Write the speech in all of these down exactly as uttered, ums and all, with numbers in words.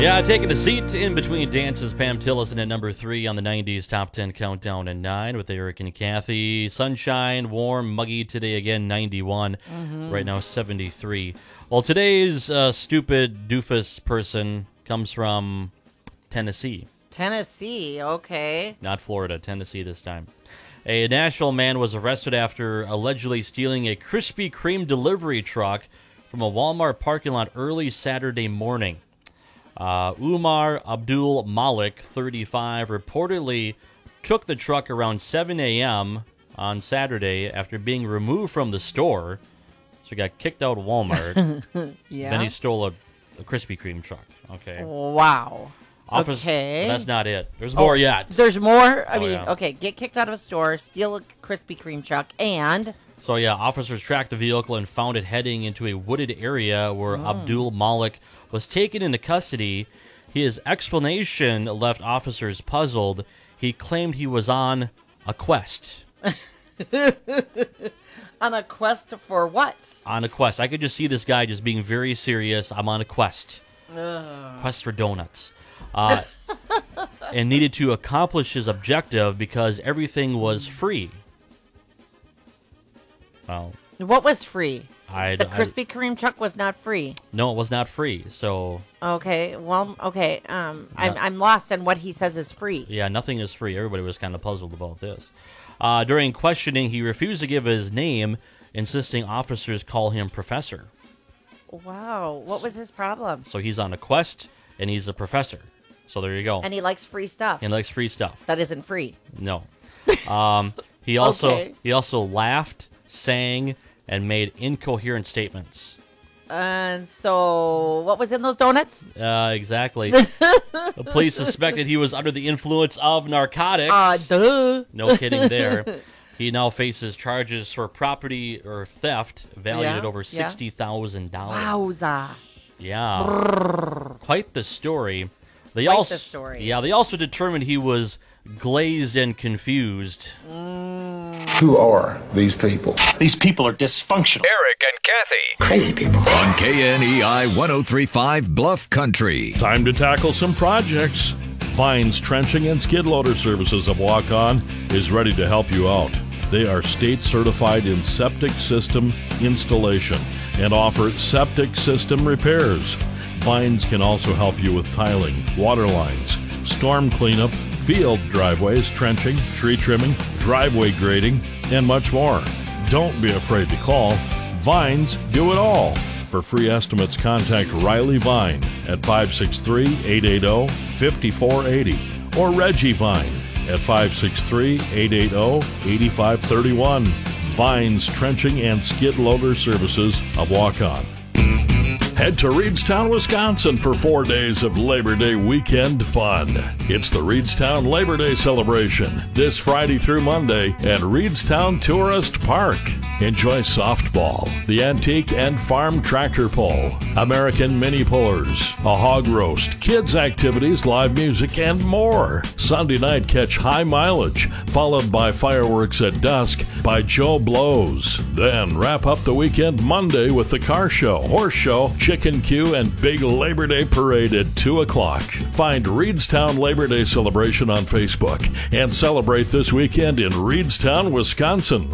Yeah, taking a seat in between dances, Pam Tillison at number three on the nineties Top ten Countdown at nine with Eric and Kathy. Sunshine, warm, muggy today again, ninety-one. Mm-hmm. Right now, seventy-three. Well, today's uh, stupid doofus person comes from Tennessee. Tennessee, okay. Not Florida, Tennessee this time. A Nashville man was arrested after allegedly stealing a Krispy Kreme delivery truck from a Walmart parking lot early Saturday morning. Uh, Umar Abdul Malik, thirty-five, reportedly took the truck around seven a.m. on Saturday after being removed from the store. So he got kicked out of Walmart. Yeah. Then he stole a, a Krispy Kreme truck. Okay. Wow. Office, okay. That's not it. There's more oh, yet. There's more? I oh, mean, yeah. okay, get kicked out of a store, steal a Krispy Kreme truck, and... So, yeah, officers tracked the vehicle and found it heading into a wooded area where mm. Abdul Malik was taken into custody. His explanation left officers puzzled. He claimed he was on a quest. On a quest for what? On a quest. I could just see this guy just being very serious. I'm on a quest. Ugh. Quest for donuts. Uh, and needed to accomplish his objective because everything was free. Well, what was free? I, the Krispy I, Kreme truck was not free. No, it was not free. So okay, well, okay. Um, I'm I'm lost on what he says is free. Yeah, nothing is free. Everybody was kind of puzzled about this. Uh, during questioning, he refused to give his name, insisting officers call him Professor. Wow, what was his problem? So he's on a quest, and he's a professor. So there you go. And he likes free stuff. He likes free stuff. That isn't free. No. Um, he also okay. he also laughed, sang, and made incoherent statements. And so, what was in those donuts? Uh, exactly. The police suspected he was under the influence of narcotics. Uh, duh. No kidding there. He now faces charges for property or theft valued yeah, at over sixty thousand dollars. Yeah. Wowza. Yeah. Brrr. Quite the story. They Quite also, the story. Yeah, they also determined he was glazed and confused. Mm. Who are these people? These people are dysfunctional. Eric and Kathy. Crazy people. On K N E I one oh three point five Bluff Country. Time to tackle some projects. Vine's Trenching and Skid Loader Services of Walk-On is ready to help you out. They are state certified in septic system installation and offer septic system repairs. Vines can also help you with tiling, water lines, storm cleanup, field driveways, trenching, tree trimming, driveway grading, and much more. Don't be afraid to call. Vines do it all. For free estimates, contact Riley Vine at five six three, eight eight zero, five four eight zero or Reggie Vine at five six three, eight eight zero, eight five three one. Vines Trenching and Skid Loader Services of Walk-On. Head to Reedstown, Wisconsin for four days of Labor Day weekend fun. It's the Reedstown Labor Day celebration this Friday through Monday at Reedstown Tourist Park. Enjoy softball, the antique and farm tractor pull, American mini pullers, a hog roast, kids activities, live music, and more. Sunday night, catch High Mileage, followed by fireworks at dusk by Joe Blows. Then wrap up the weekend Monday with the car show, horse show, chicken queue, and big Labor Day parade at two o'clock. Find Reedstown Labor Day celebration on Facebook and celebrate this weekend in Reedstown, Wisconsin.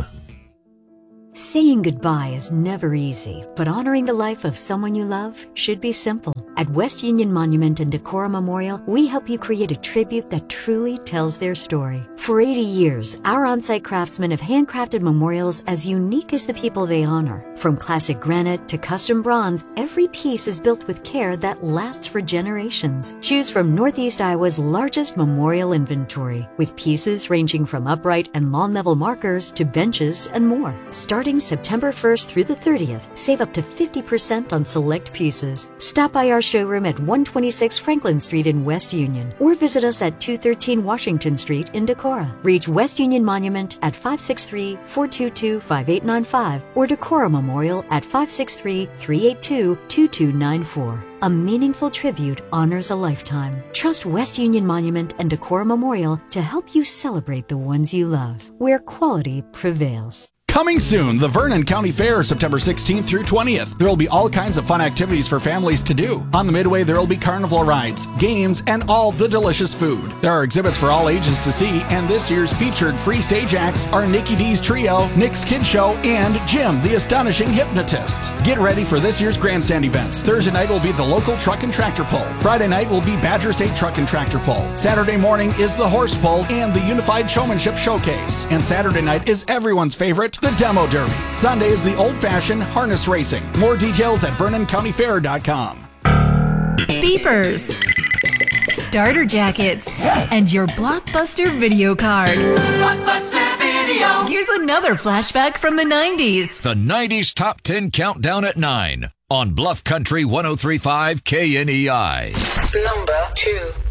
Saying goodbye is never easy, but honoring the life of someone you love should be simple. At West Union Monument and Decorah Memorial, we help you create a tribute that truly tells their story. For eighty years, our on-site craftsmen have handcrafted memorials as unique as the people they honor. From classic granite to custom bronze, every piece is built with care that lasts for generations. Choose from Northeast Iowa's largest memorial inventory, with pieces ranging from upright and lawn-level markers to benches and more. Starting September first through the thirtieth, save up to fifty percent on select pieces. Stop by our showroom at one twenty-six Franklin Street in West Union, or visit us at two thirteen Washington Street in Decorah. Reach West Union Monument at five six three, four two two, five eight nine five or Decorah Memorial at five six three, three eight two, two two nine four. A meaningful tribute honors a lifetime. Trust West Union Monument and Decorah Memorial to help you celebrate the ones you love, where quality prevails. Coming soon, the Vernon County Fair, September sixteenth through twentieth. There will be all kinds of fun activities for families to do. On the Midway, there will be carnival rides, games, and all the delicious food. There are exhibits for all ages to see, and this year's featured free stage acts are Nikki D's Trio, Nick's Kid Show, and Jim, the Astonishing Hypnotist. Get ready for this year's grandstand events. Thursday night will be the local truck and tractor pull. Friday night will be Badger State Truck and Tractor Pull. Saturday morning is the horse pull and the Unified Showmanship Showcase. And Saturday night is everyone's favorite, the Demo Derby. Sunday is the old-fashioned harness racing. More details at vernon county fair dot com. Beepers, starter jackets, and your Blockbuster video card. Blockbuster Video. Here's another flashback from the nineties. The nineties Top ten Countdown at nine on Bluff Country one oh three point five K N E I. Number two.